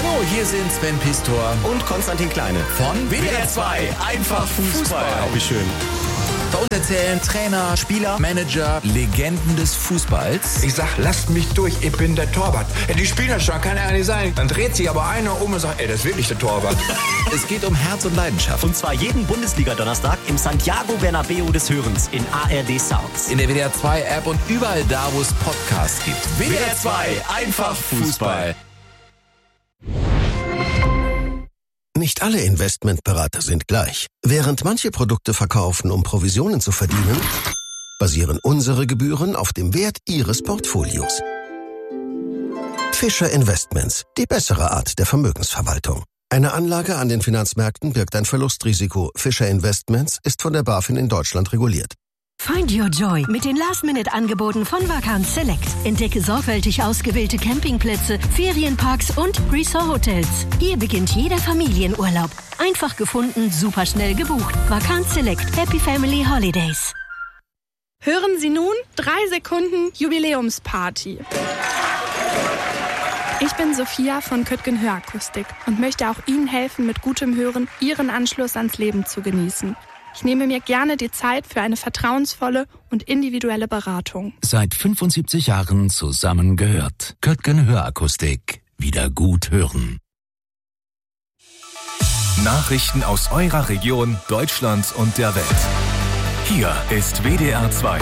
Hallo, hier sind Sven Pistor und Konstantin Kleine von WDR 2. Einfach Fußball. Oh, wie schön. Bei uns erzählen Trainer, Spieler, Manager, Legenden des Fußballs. Ich sag, lasst mich durch, ich bin der Torwart. Ja, die spielen das schon, kann ja nicht sein. Dann dreht sich aber einer um und sagt, ey, das ist wirklich der Torwart. Es geht um Herz und Leidenschaft. Und zwar jeden Bundesliga-Donnerstag im Santiago Bernabeu des Hörens in ARD Sounds. In der WDR 2 App und überall da, wo es Podcasts gibt. WDR 2, einfach Fußball. Nicht alle Investmentberater sind gleich. Während manche Produkte verkaufen, um Provisionen zu verdienen, basieren unsere Gebühren auf dem Wert Ihres Portfolios. Fischer Investments, die bessere Art der Vermögensverwaltung. Eine Anlage an den Finanzmärkten birgt ein Verlustrisiko. Fischer Investments ist von der BaFin in Deutschland reguliert. Find your joy mit den Last-Minute-Angeboten von Vacanz Select. Entdecke sorgfältig ausgewählte Campingplätze, Ferienparks und Resort-Hotels. Hier beginnt jeder Familienurlaub. Einfach gefunden, superschnell gebucht. Vacanz Select. Happy Family Holidays. Hören Sie nun 3 Sekunden Jubiläumsparty. Ich bin Sophia von Köttgen Hörakustik und möchte auch Ihnen helfen, mit gutem Hören Ihren Anschluss ans Leben zu genießen. Ich nehme mir gerne die Zeit für eine vertrauensvolle und individuelle Beratung. Seit 75 Jahren zusammengehört. Köttgen Hörakustik. Wieder gut hören. Nachrichten aus eurer Region, Deutschland und der Welt. Hier ist WDR 2.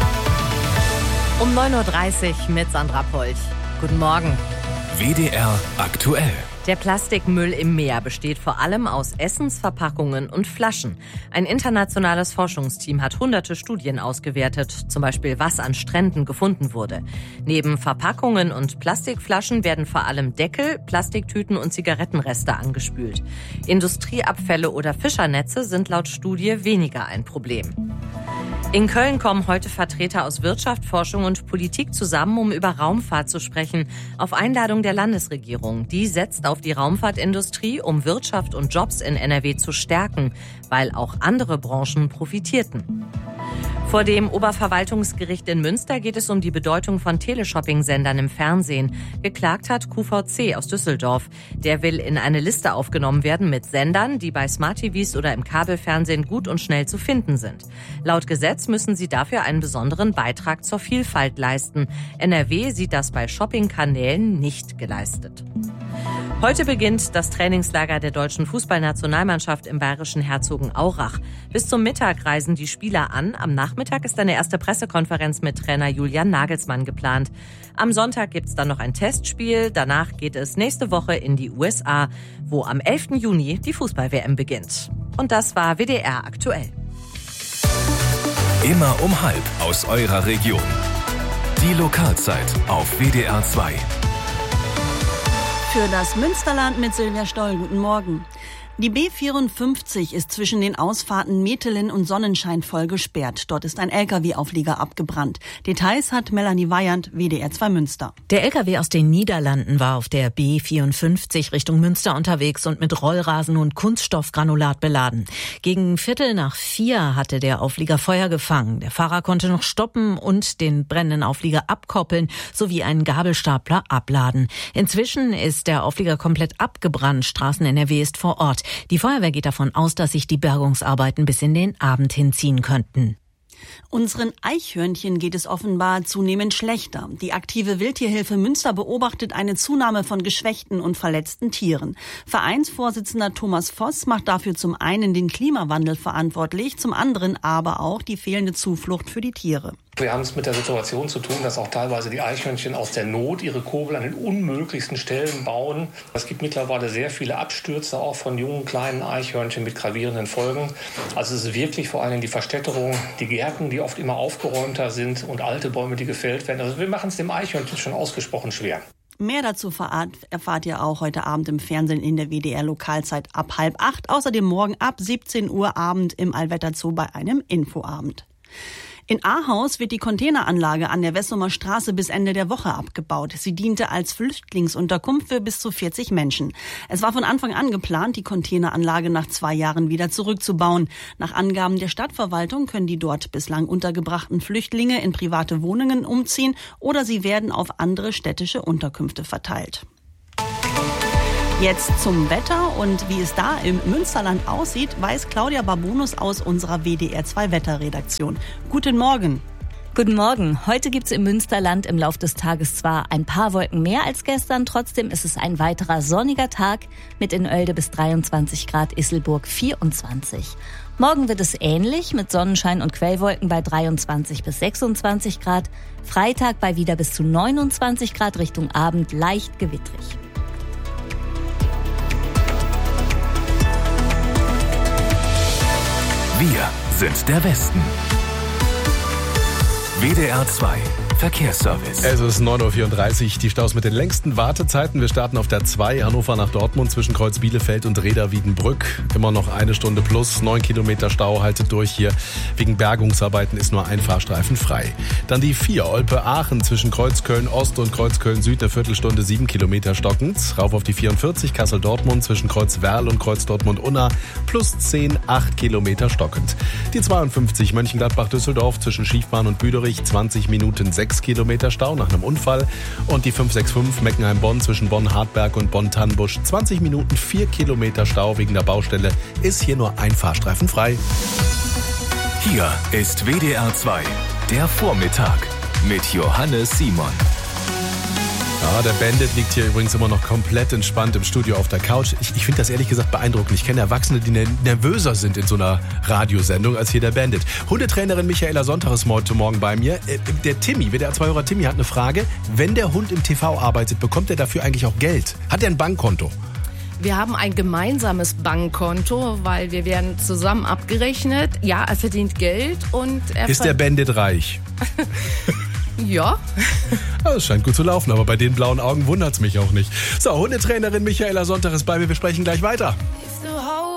Um 9.30 Uhr mit Sandra Polch. Guten Morgen. WDR aktuell. Der Plastikmüll im Meer besteht vor allem aus Essensverpackungen und Flaschen. Ein internationales Forschungsteam hat hunderte Studien ausgewertet, zum Beispiel was an Stränden gefunden wurde. Neben Verpackungen und Plastikflaschen werden vor allem Deckel, Plastiktüten und Zigarettenreste angespült. Industrieabfälle oder Fischernetze sind laut Studie weniger ein Problem. In Köln kommen heute Vertreter aus Wirtschaft, Forschung und Politik zusammen, um über Raumfahrt zu sprechen. Auf Einladung der Landesregierung. Die setzt auf die Raumfahrtindustrie, um Wirtschaft und Jobs in NRW zu stärken, weil auch andere Branchen profitierten. Vor dem Oberverwaltungsgericht in Münster geht es um die Bedeutung von Teleshopping-Sendern im Fernsehen. Geklagt hat QVC aus Düsseldorf. Der will in eine Liste aufgenommen werden mit Sendern, die bei Smart-TVs oder im Kabelfernsehen gut und schnell zu finden sind. Laut Gesetz müssen sie dafür einen besonderen Beitrag zur Vielfalt leisten. NRW sieht das bei Shopping-Kanälen nicht geleistet. Heute beginnt das Trainingslager der deutschen Fußballnationalmannschaft im bayerischen Herzogenaurach. Bis zum Mittag reisen die Spieler an. Am Nachmittag ist eine erste Pressekonferenz mit Trainer Julian Nagelsmann geplant. Am Sonntag gibt's dann noch ein Testspiel. Danach geht es nächste Woche in die USA, wo am 11. Juni die Fußball-WM beginnt. Und das war WDR aktuell. Immer um 12:30 aus eurer Region. Die Lokalzeit auf WDR 2. Für das Münsterland mit Silvia Stoll. Guten Morgen. Die B54 ist zwischen den Ausfahrten Metelen und Sonnenschein voll gesperrt. Dort ist ein LKW-Auflieger abgebrannt. Details hat Melanie Weyand, WDR 2 Münster. Der LKW aus den Niederlanden war auf der B54 Richtung Münster unterwegs und mit Rollrasen und Kunststoffgranulat beladen. Gegen 3:45 hatte der Auflieger Feuer gefangen. Der Fahrer konnte noch stoppen und den brennenden Auflieger abkoppeln sowie einen Gabelstapler abladen. Inzwischen ist der Auflieger komplett abgebrannt. Straßen-NRW ist vor Ort. Die Feuerwehr geht davon aus, dass sich die Bergungsarbeiten bis in den Abend hinziehen könnten. Unseren Eichhörnchen geht es offenbar zunehmend schlechter. Die aktive Wildtierhilfe Münster beobachtet eine Zunahme von geschwächten und verletzten Tieren. Vereinsvorsitzender Thomas Voss macht dafür zum einen den Klimawandel verantwortlich, zum anderen aber auch die fehlende Zuflucht für die Tiere. Wir haben es mit der Situation zu tun, dass auch teilweise die Eichhörnchen aus der Not ihre Kobel an den unmöglichsten Stellen bauen. Es gibt mittlerweile sehr viele Abstürze auch von jungen, kleinen Eichhörnchen mit gravierenden Folgen. Also es ist wirklich vor allem die Verstädterung, die Gärten, die oft immer aufgeräumter sind und alte Bäume, die gefällt werden. Also wir machen es dem Eichhörnchen schon ausgesprochen schwer. Mehr dazu erfahrt ihr auch heute Abend im Fernsehen in der WDR Lokalzeit ab 7:30. Außerdem morgen ab 17 Uhr Abend im Allwetter Zoo bei einem Infoabend. In Ahaus wird die Containeranlage an der Wessumer Straße bis Ende der Woche abgebaut. Sie diente als Flüchtlingsunterkunft für bis zu 40 Menschen. Es war von Anfang an geplant, die Containeranlage nach 2 Jahren wieder zurückzubauen. Nach Angaben der Stadtverwaltung können die dort bislang untergebrachten Flüchtlinge in private Wohnungen umziehen oder sie werden auf andere städtische Unterkünfte verteilt. Jetzt zum Wetter und wie es da im Münsterland aussieht, weiß Claudia Babunus aus unserer WDR 2 Wetterredaktion. Guten Morgen. Guten Morgen. Heute gibt es im Münsterland im Lauf des Tages zwar ein paar Wolken mehr als gestern, trotzdem ist es ein weiterer sonniger Tag mit in Oelde bis 23 Grad, Isselburg 24. Morgen wird es ähnlich mit Sonnenschein und Quellwolken bei 23 bis 26 Grad. Freitag bei wieder bis zu 29 Grad, Richtung Abend leicht gewittrig. Wir sind der Westen. WDR 2 Verkehrsservice. Es ist 9.34 Uhr, die Staus mit den längsten Wartezeiten. Wir starten auf der 2 Hannover nach Dortmund zwischen Kreuz Bielefeld und Reda-Wiedenbrück. Immer noch 1 Stunde plus, 9 Kilometer Stau, haltet durch hier. Wegen Bergungsarbeiten ist nur ein Fahrstreifen frei. Dann die 4 Olpe-Aachen zwischen Kreuz Köln-Ost und Kreuz Köln-Süd, eine Viertelstunde 7 Kilometer stockend. Rauf auf die 44 Kassel-Dortmund zwischen Kreuz Werl und Kreuz Dortmund-Unna plus 10, 8 Kilometer stockend. Die 52 Mönchengladbach-Düsseldorf zwischen Schiefbahn und Büderich, 20 Minuten 6 Kilometer Stau nach einem Unfall. Und die 565 Meckenheim-Bonn zwischen Bonn-Hartberg und Bonn-Tannenbusch, 20 Minuten 4 Kilometer Stau wegen der Baustelle, ist hier nur ein Fahrstreifen frei. Hier ist WDR 2, der Vormittag mit Johannes Simon. Ja, der Bandit liegt hier übrigens immer noch komplett entspannt im Studio auf der Couch. Ich finde das ehrlich gesagt beeindruckend. Ich kenne Erwachsene, die nervöser sind in so einer Radiosendung als hier der Bandit. Hundetrainerin Michaela Sonntag ist heute Morgen bei mir. Der Timmy, WDR 2-Hörer Timmy, hat eine Frage. Wenn der Hund im TV arbeitet, bekommt er dafür eigentlich auch Geld? Hat er ein Bankkonto? Wir haben ein gemeinsames Bankkonto, weil wir werden zusammen abgerechnet. Ja, er verdient Geld und er... Ist der Bandit reich? Ja. Es scheint gut zu laufen, aber bei den blauen Augen wundert's mich auch nicht. So, Hundetrainerin Michaela Sonntag ist bei mir. Wir sprechen gleich weiter.